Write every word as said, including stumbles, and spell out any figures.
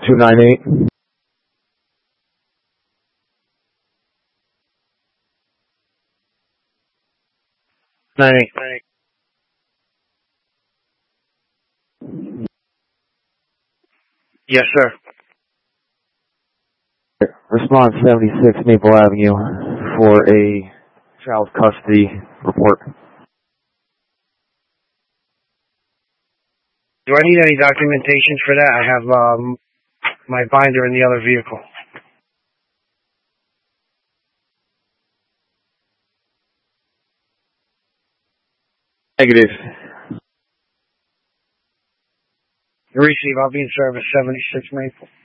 two nine eight. Nine eight. Yes, sir. Response seventy-six Maple Avenue for a child custody report. Do I need any documentation for that? I have um, my binder in the other vehicle. Negative. Receive. I'll be in service. seventy-six Maple.